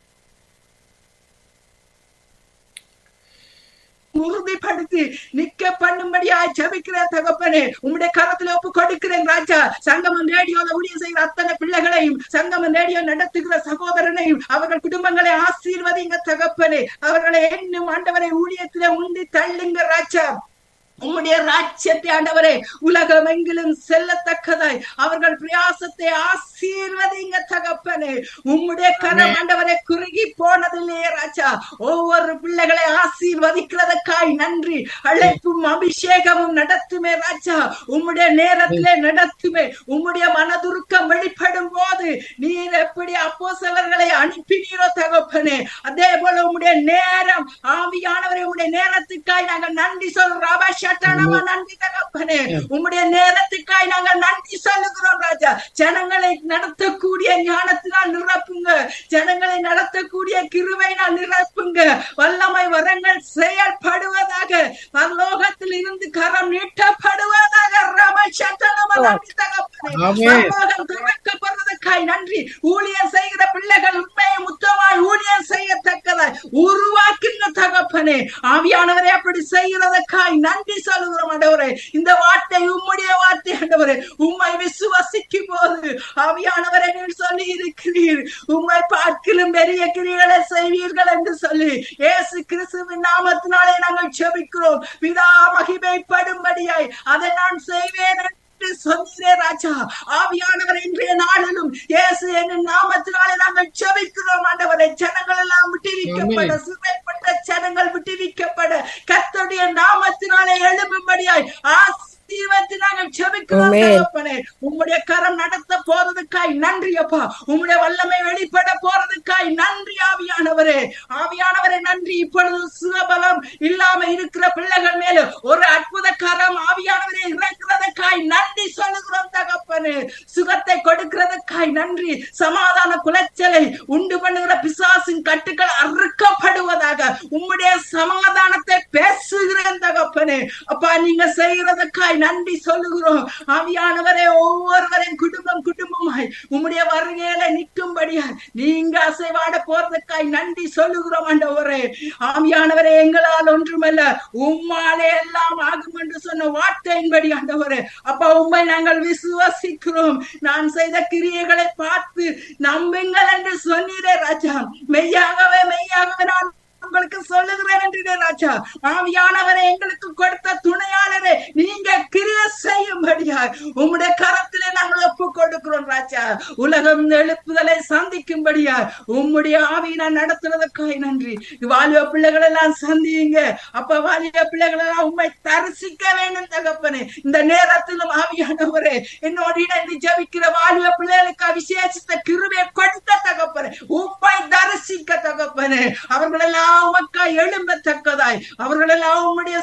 உறுதிப்படுத்தி நிக்க பண்ணும்படியா ஜெபிக்கிற தகப்பனே. உம்முடைய கரத்துல ஒப்பு கொடுக்கிறேன் ராஜா. சங்கமம் ரேடியோல ஊழியம் செய்கிற அத்தனை பிள்ளைகளையும், சங்கமம் ரேடியோ நடத்துகிற சகோதரனையும், அவர்கள் குடும்பங்களை ஆசீர்வதிங்க தகப்பனே. அவர்களை என்னும் ஆண்டவரை ஊழியத்திலே உண்டி தள்ளுங்க ராஜா. உம்முடைய ராஜ்யத்தை ஆண்டவரே உலகம் எங்கிலும் செல்லத்தக்கதாய் அவர்கள் பிரயாசத்தை ஆசீர்வதிங்க தகப்பனே. உம்முடைய கரம் ஆண்டவரை குறுகி போனதில்லையே ராஜா. ஒவ்வொரு பிள்ளைகளை ஆசீர்வதிக்கிறதுக்காய் நன்றி. அழைப்பும் அபிஷேகமும் நடத்துமே ராஜா. உம்முடைய நேரத்திலே நடத்துமே. உம்முடைய மனதுருக்கம் வெளிப்படும் போது நீர் எப்படி அப்போஸ்தலர்களை அனுப்பினீரோ தகப்பனே, அதே போல உம்முடைய நேரம் ஆவியானவரை உம்முடைய நேரத்துக்காய் நாங்கள் நன்றி சொல்றோம். நன்றி தகப்பனே. உம்முடைய நேரத்துக்காய் நாங்கள் நன்றி சொல்லுகிறோம் ராஜா. ஜனங்களை நடத்தக்கூடிய ஞானத்தினால் நிரப்புங்க. ஜனங்களை நடத்தக்கூடிய கிருபையினால் நிரப்புங்க. வல்லமை வரங்கள் செயல்படுவதாக, பரலோகத்தில் இருந்து கரம் நீட்டப்படுவதாக. நன்றி தகப்பனே. பரலோகம் திறக்கப்படுவதற்காய் நன்றி. ஊழியம் செய்கிற பிள்ளைகள் உண்மையை முத்தமாய் ஊழியம் செய்யத்தக்கதாய் உருவாக்குங்க தகப்பனே. ஆவியானவரை அப்படி செய்கிறதற்காய் நன்றி சொல்லுகிறோம் ஆண்டவரே. இந்த வார்த்தை உம்முடைய வார்த்தை ஆண்டவரே. உம்மை விசுவாசிக்கும் போது ஆவியானவரை நீர் சொல்லி இருக்கிறீர், உம்மை பார்க்கிலும் பெரிய கிரியைகளை செய்வீர்கள் என்று சொல்லி இயேசு கிறிஸ்துவின் நாமத்தினாலே நாங்கள் ஜெபிக்கிறோம். பிதா மகிமைப்படும்படியாய் அதை நான் செய்வேன் சொன்னீரே ராஜா. ஆவியானவர் இன்றைய நாளிலும் இயேசு என்னும் நாமத்தினாலே நாங்கள் ஜெபிக்கிறோம் ஆண்டவரே. ஜனங்கள் எல்லாம் விட்டுவிக்கப்பட, சிறைப்பட்ட ஜனங்கள் விட்டுவிக்கப்பட, கர்த்தருடைய நாமத்தினாலே எழும்பும்படியாய் ஆசீர்வதித்து நாங்கள் ஜெபிக்கிறோம் தகப்பனே. உம்முடைய கரம் நடத்த போறதுக்காய் நன்றி அப்பா. ஏசப்பா. உம்முடைய வல்லமை வெளிப்பட போறதுக்காய் நன்றி ஆவியானவரே. ஆவியானவரே நன்றி. இப்பொழுது சுகபலம் இல்லாம இருக்கிற பிள்ளைகள் மேல ஒரு அற்புத கரம் ஆவியானவரே இறங்குறதுக்காய் நன்றி சொல்லுகிறோம் தகப்பனே. சுகத்தை கொடுக்கிறதுக்காய் நன்றி. சமாதான குலைச்சலை உண்டு பண்ணுகிற பிசாசின் கட்டுக்கள் அறுக்கப்படுவதாக உம்முடைய சமாதானத்தை பேசுகிறேன் தகப்பனே. அப்பா நீங்க செய்கிறதுக்காய் நன்றி சொல்லுகிறோம். ஆவியானவரே ஒவ்வொருவரின் குடும்பமாய் உம்முடைய வருகையில நிற்கும்படியா நீங்க அசைவாட போறதுக்காய் நன்றி சொல்லுகிறோம் ஆண்டவரே. ஆவியானவரே எங்களால் ஒன்றுமல்ல உம்மாலே எல்லாம் ஆகும் என்று சொன்ன வார்த்தையின்படி ஆண்டவரே அப்பா உம்மை நாங்கள் விசுவாசிக்கிறோம். நான் செய்த கிரியைகளை பார்த்து நம்புங்கள் என்று சொன்னீரே ராஜா. மெய்யாகவே நான் உங்களுக்கு சொல்லுகிறேன் என்று ராஜா. ஆவியானவரை எங்களுக்கு கொடுத்த துணையாளரை நீங்க கிரியை செய்யும்படியா உம்முடைய கரத்திலே நாங்கள் ஒப்பு கொடுக்கிறோம் ராஜா. உலகம் எழுப்புதலை சந்திக்கும்படியா உம்முடைய ஆவியை நடத்துறதுக்காய் நன்றி. வாலிப பிள்ளைகள் எல்லாம் சந்தியுங்க அப்ப. வாலிப பிள்ளைகள் எல்லாம் உண்மை தரிசிக்க வேண்டும் தகப்பனே. இந்த நேரத்திலும் ஆவியானவரே என்னோடு இணைந்து ஜபிக்கிற வாலிப பிள்ளைகளுக்கு விசேஷித்த கிருபையை கொடுத்த தகப்பனே. உம்மை தரிசிக்க தகப்பனே. அவர்கள் எல்லாம் உமக்காய் எழும்பத்தக்கதாய் அவர்கள் எல்லாம் உம்முடைய